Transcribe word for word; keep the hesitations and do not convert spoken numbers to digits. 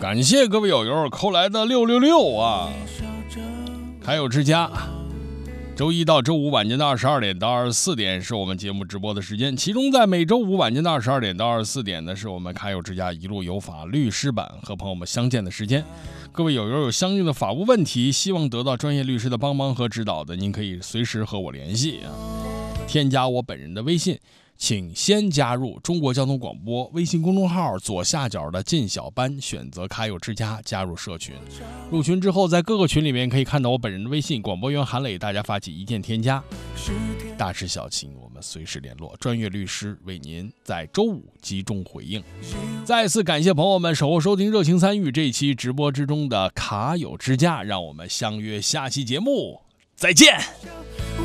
感谢各位友友扣来的六六六啊！卡友之家，周一到周五晚间的二十二点到二十四点是我们节目直播的时间，其中在每周五晚间的二十二点到二十四点呢，是我们卡友之家一路有法律师版和朋友们相见的时间。各位友友有相应的法务问题，希望得到专业律师的帮忙和指导的，您可以随时和我联系啊，添加我本人的微信。请先加入中国交通广播微信公众号左下角的进小班，选择卡友之家加入社群。入群之后，在各个群里面可以看到我本人的微信广播员韩磊，大家发起一键添加，大事小情我们随时联络，专业律师为您在周五集中回应。再次感谢朋友们守候收听，热情参与这一期直播之中的卡友之家，让我们相约下期节目再见。